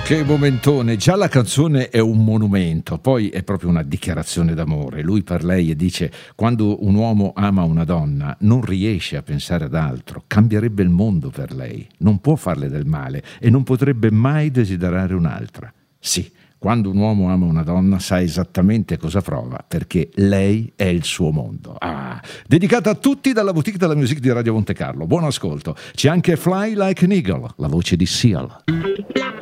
Che momentone, già la canzone è un monumento, poi è proprio una dichiarazione d'amore. Lui per lei e dice: quando un uomo ama una donna non riesce a pensare ad altro, cambierebbe il mondo per lei, non può farle del male e non potrebbe mai desiderare un'altra. Sì, quando un uomo ama una donna sa esattamente cosa prova, perché lei è il suo mondo. Dedicata a tutti dalla Boutique della Musique di Radio Monte Carlo. Buon ascolto. C'è anche Fly Like an Eagle, la voce di Seal.